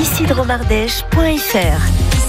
icidromardèche.fr.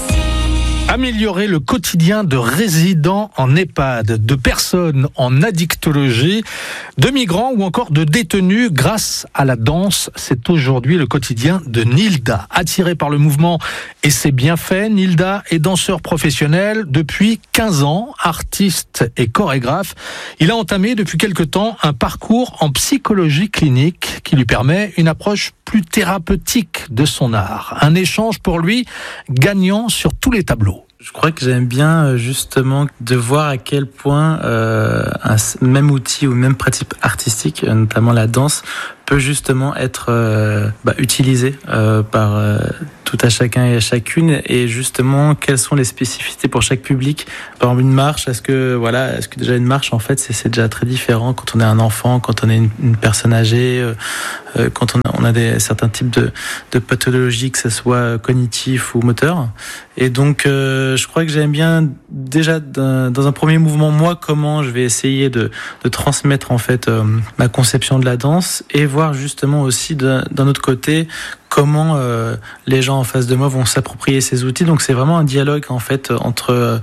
Améliorer le quotidien de résidents en EHPAD, de personnes en addictologie, de migrants ou encore de détenus grâce à la danse. C'est aujourd'hui le quotidien de Nilda. Attirée par le mouvement et ses bienfaits, Nilda est danseur professionnel depuis 15 ans, artiste et chorégraphe. Il a entamé depuis quelque temps un parcours en psychologie clinique qui lui permet une approche plus thérapeutique de son art. Un échange pour lui gagnant sur tous les tableaux. Je crois que j'aime bien justement de voir à quel point un même outil ou même pratique artistique, notamment la danse, peut justement être utilisé par tout à chacun et à chacune, et justement quelles sont les spécificités pour chaque public. Par exemple, une marche, est-ce que déjà une marche en fait c'est déjà très différent quand on est un enfant, quand on est une personne âgée, quand on a certains types de pathologies, que ce soit cognitif ou moteur. Et donc je crois que j'aime bien déjà dans un premier mouvement moi comment je vais essayer de transmettre en fait ma conception de la danse, et voir justement aussi d'un autre côté comment les gens en face de moi vont s'approprier ces outils. Donc c'est vraiment un dialogue en fait entre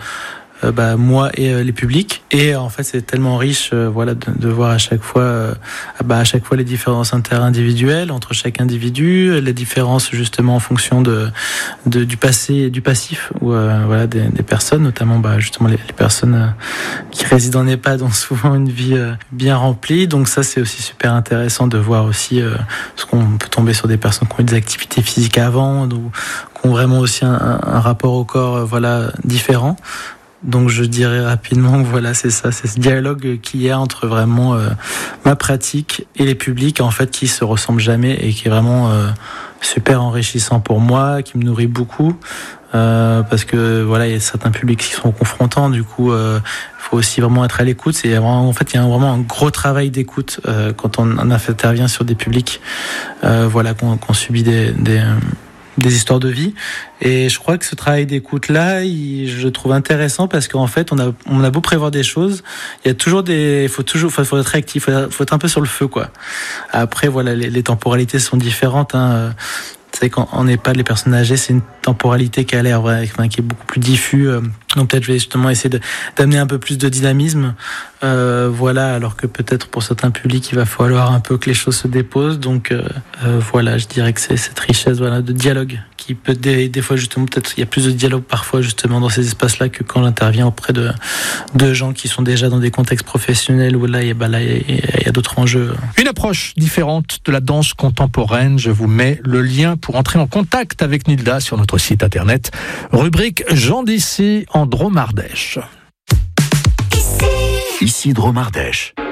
moi et les publics, et en fait c'est tellement riche de voir à chaque fois les différences interindividuelles entre chaque individu, les différences justement en fonction du passé et du passif ou des personnes, notamment justement les personnes qui résident en EHPAD ont souvent une vie bien remplie. Donc ça c'est aussi super intéressant de voir aussi ce qu'on peut tomber sur des personnes qui ont eu des activités physiques avant, ou qui ont vraiment aussi un rapport au corps différent. Donc je dirais rapidement que c'est ça, c'est ce dialogue qu'il y a entre vraiment ma pratique et les publics en fait qui se ressemblent jamais, et qui est vraiment super enrichissant pour moi, qui me nourrit beaucoup parce que il y a certains publics qui sont confrontants, du coup faut aussi vraiment être à l'écoute. Il y a vraiment un gros travail d'écoute quand on intervient sur des publics qu'on subit des histoires de vie. Et je crois que ce travail d'écoute là, je le trouve intéressant parce qu'en fait on a beau prévoir des choses, il y a toujours faut être réactif, faut être un peu sur le feu quoi. Après les temporalités sont différentes c'est quand on n'est pas les personnes âgées, c'est une temporalité qui a l'air qui est beaucoup plus diffus. Donc peut-être je vais justement essayer d'amener un peu plus de dynamisme, alors que peut-être pour certains publics il va falloir un peu que les choses se déposent. Donc je dirais que c'est cette richesse de dialogue qui peut des fois justement, peut-être il y a plus de dialogue parfois justement dans ces espaces-là que quand on intervient auprès de gens qui sont déjà dans des contextes professionnels où il y a d'autres enjeux. Une approche différente de la danse contemporaine. Je vous mets le lien pour entrer en contact avec Nilda sur notre site internet, rubrique Gens d'ici en Dromardèche. Ici Dromardèche.